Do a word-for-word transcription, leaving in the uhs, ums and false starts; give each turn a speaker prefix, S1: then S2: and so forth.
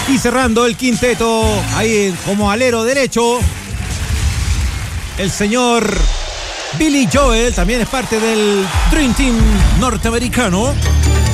S1: Y cerrando el quinteto, ahí como alero derecho, el señor Billy Joel, también es parte del Dream Team norteamericano.